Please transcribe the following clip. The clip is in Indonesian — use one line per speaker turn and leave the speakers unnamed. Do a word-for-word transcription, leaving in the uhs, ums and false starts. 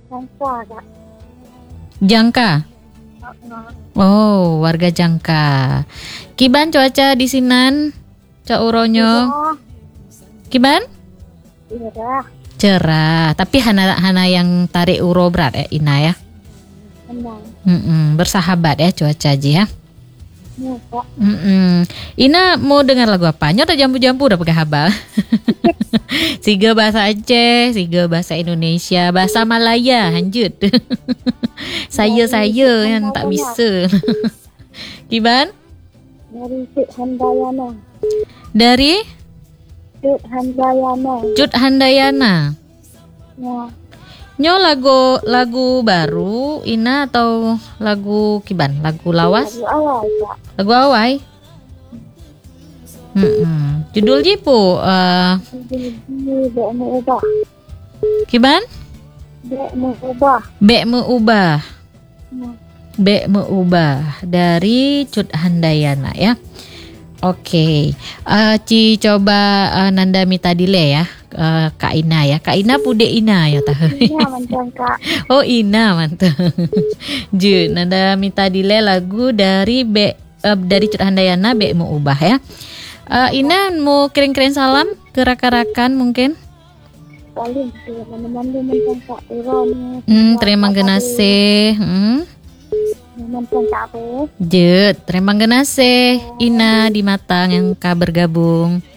Jangka, Kak.
Jangka.
Heeh.
Oh, warga Jangka. Kiban cuaca di Sinan? Cak uronyo.
Iya,
Kiban?
iya dah.
Cerah. Tapi hana hana yang tarik uro berat ya, Ina ya.
Tenang.
Mm-mm, bersahabat ya cuaca Ji ya.
Iya, Kak.
Mm-mm. Ina mau dengar lagu apa? Nyota jambu-jambu udah pakai habal. Siga bahasa Aceh, siga bahasa Indonesia, bahasa Malaya, lanjut. Saya-saya yang tak bisa. Kiban?
Dari Cik Handayana.
Dari
Cik Handayana.
Cut Handayana.
Ya,
Nyo lagu lagu baru Ina atau lagu Kiban? Lagu lawas?
lagu awal, Kak.
Lagu awai? Mm-mm. Judul jipu uh,
Ini Dek mau ubah.
Kiban?
Dek mau ubah.
Bek Meubah.
Ya.
Bek Meubah dari Cut Handayana ya. Oke, uh, Ci coba uh, Nanda Mita Dile ya, uh, Kak Ina ya. Kak Ina pude Ina ya tahu.
Iya, mantan, Kak.
Oh Ina mantap. Ju Nanda Mita Dile lagu dari Bek uh, dari Cut Handayana Bek Meubah ya. Uh, Ina mau kirim-kirim salam ke rakan-rakan mungkin.
Paling teman-teman dia mantan, Kak. Iron.
Hmm, terima kasih. Hmm.
Mantan, Kak.
Jut, terima kasih Ina di Matang yang kabar gabung.